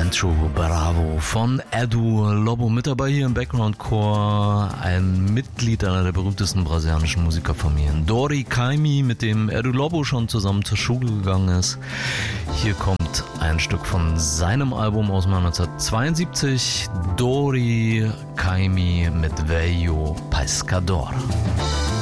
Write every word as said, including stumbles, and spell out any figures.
Dentro Bravo von Edu Lobo. Mit dabei hier im Background Chor ein Mitglied einer der berühmtesten brasilianischen Musikerfamilien, Dori Caymmi, mit dem Edu Lobo schon zusammen zur Schule gegangen ist. Hier kommt ein Stück von seinem Album aus neunzehnhundertzweiundsiebzig, Dori Caymmi mit Velho Pescador.